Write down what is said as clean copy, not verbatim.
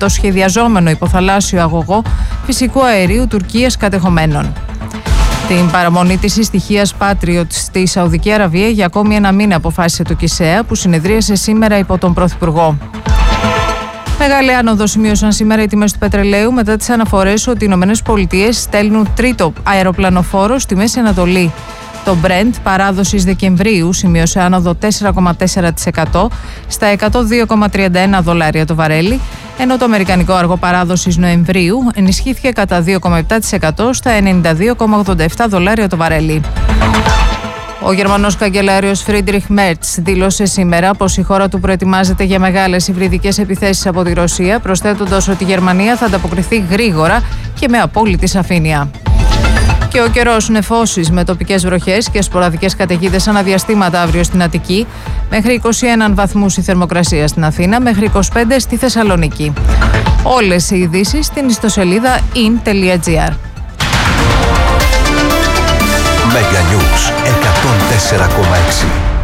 το σχεδιαζόμενο υποθαλάσσιο αγωγό φυσικού αερίου Τουρκίας κατεχομένων. Την παραμονή της ηστιχίας Patriot στη Σαουδική Αραβία για ακόμη ένα μήνα αποφάσισε το ΚΙΣΕΑ, που συνεδρίασε σήμερα υπό τον Πρωθυπουργό. Μεγάλη άνοδο σημείωσαν σήμερα οι τιμές του πετρελαίου μετά τις αναφορές ότι οι ΗΠΑ στέλνουν τρίτο αεροπλανοφόρο στη Μέση Ανατολή. Το Brent παράδοσης Δεκεμβρίου σημείωσε άνοδο 4,4% στα $102,31 το βαρέλι, ενώ το αμερικανικό αργό παράδοσης Νοεμβρίου ενισχύθηκε κατά 2,7% στα $92,87 το βαρέλι. Ο Γερμανός καγκελάριος Φρίντριχ Μέρτς δήλωσε σήμερα πως η χώρα του προετοιμάζεται για μεγάλες υβριδικές επιθέσεις από τη Ρωσία, προσθέτοντας ότι η Γερμανία θα ανταποκριθεί γρήγορα και με απόλυτη σαφήνεια. Και ο καιρός, νεφώσεις με τοπικές βροχές και σποραδικές καταιγίδες αναδιαστήματα αύριο στην Αττική, μέχρι 21 βαθμούς η θερμοκρασία στην Αθήνα, μέχρι 25 στη Θεσσαλονίκη. Όλες οι ειδήσεις στην ιστοσελίδα in.gr. Mega News 104,6.